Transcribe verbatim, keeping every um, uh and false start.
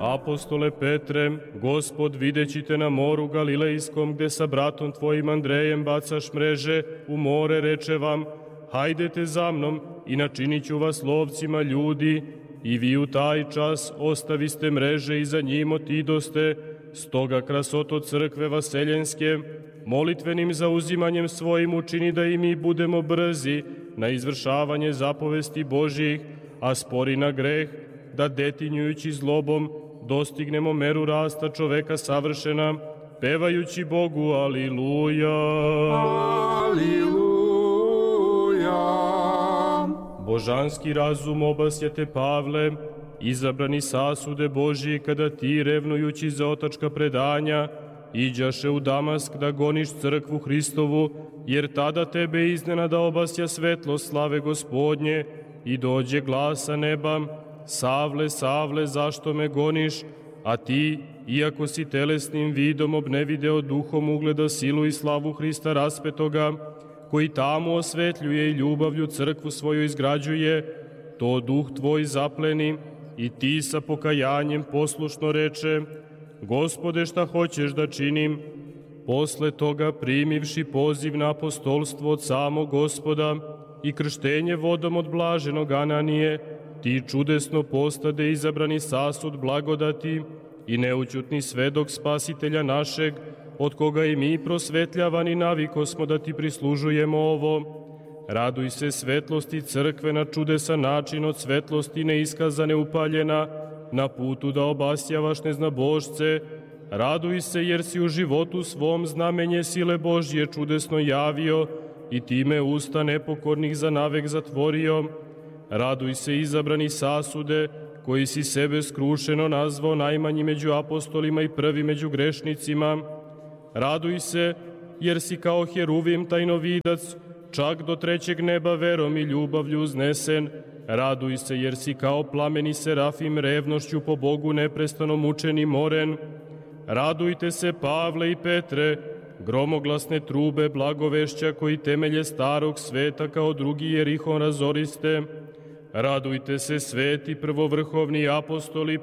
Apostole Petre, Gospod videći te na moru Galilejskom, gde sa bratom tvojim Andrejem bacaš mreže u more, reče vam, hajdete za mnom i načinit ću vas lovcima ljudi, i vi u taj čas ostaviste mreže i za njim otidoste, stoga krasoto crkve vaseljenske, molitvenim zauzimanjem svojim učini da i mi budemo brzi na izvršavanje zapovesti Božjih, a spori na greh, da detinjujući zlobom dostignemo meru rasta čoveka savršena, pevajući Bogu Aliluja. Aliluja. Božanski razum obasjete Pavle, izabrani sasude Božji, kada ti, revnujući za otačka predanja, iđaše u Damask da goniš crkvu Hristovu, jer tada tebe iznenada obasja svetlost slave Gospodnje i dođe glasa neba, Savle, Savle, zašto me goniš? A ti, iako si telesnim vidom obnevideo duhom ugleda silu i slavu Hrista raspetoga, koji tamo osvetljuje i ljubavlju crkvu svoju izgrađuje, to duh tvoj zapleni i ti sa pokajanjem poslušno reče, Gospode, šta hoćeš da činim? Posle toga, primivši poziv na apostolstvo od samog Gospoda i krštenje vodom od blaženog Ananije, ti čudesno postade izabrani sasud blagodati i neućutni svedok spasitelja našeg, od koga i mi prosvetljavani naviko smo da ti prislužujemo ovo. Raduj se svetlosti crkve na čudesan način od svetlosti neiskazane upaljena, na putu da obasjavaš neznabošce. Raduj se jer si u životu svom znamenje sile Božje čudesno javio i time usta nepokornih za navek zatvorio. Raduj se izabrani sasude, koji si sebe skrušeno nazvao najmanji među apostolima i prvi među grešnicima. Raduj se, jer si kao heruvim tajnovidac, čak do trećeg neba verom i ljubavlju uznesen. Raduj se, jer si kao plameni serafim revnošću po Bogu neprestano mučen i moren. Radujte se, Pavle i Petre, gromoglasne trube blagovešća koji temelje starog sveta kao drugi Jerihon razoriste. Radujte se, sveti prvovrhovni apostoli,